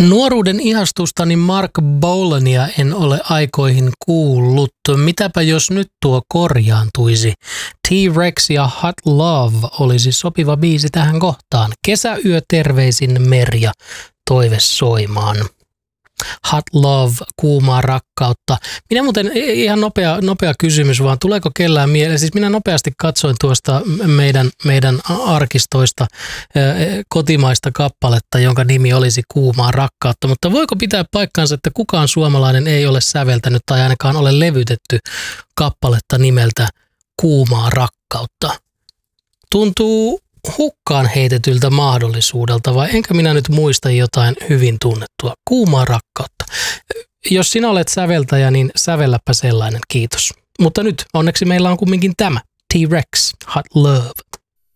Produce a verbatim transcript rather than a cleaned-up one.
Nuoruuden ihastustani Mark Bolania en ole aikoihin kuullut. Mitäpä jos nyt tuo korjaantuisi? T-Rex ja Hot Love olisi sopiva biisi tähän kohtaan. Kesäyö terveisin Merja, toive soimaan. Hot Love, kuumaa rakkautta. Minä muuten, ihan nopea, nopea kysymys vaan, tuleeko kellään mieleen? Siis minä nopeasti katsoin tuosta meidän, meidän arkistoista kotimaista kappaletta, jonka nimi olisi Kuumaa rakkautta. Mutta voiko pitää paikkansa, että kukaan suomalainen ei ole säveltänyt tai ainakaan ole levytetty kappaletta nimeltä Kuumaa rakkautta? Tuntuu hukkaan heitetyltä mahdollisuudelta, vai enkä minä nyt muista jotain hyvin tunnettua? Kuumaa rakkautta. Jos sinä olet säveltäjä, niin sävelläpä sellainen, kiitos. Mutta nyt onneksi meillä on kumminkin tämä. T-Rex, Hot Love.